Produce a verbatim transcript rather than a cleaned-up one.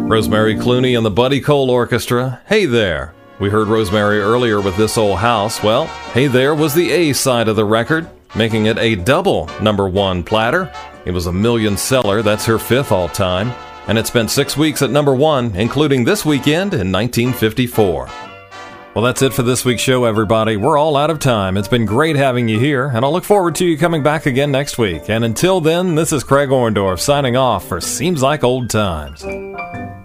Rosemary Clooney and the Buddy Cole Orchestra, Hey There. We heard Rosemary earlier with This Old House. Well, Hey There was the A side of the record, making it a double number one platter. It was a million seller, that's her fifth all-time, and it spent six weeks at number one, including this weekend in nineteen fifty-four. Well, that's it for this week's show, everybody. We're all out of time. It's been great having you here, and I'll look forward to you coming back again next week. And until then, this is Craig Orndorff signing off for Seems Like Old Times.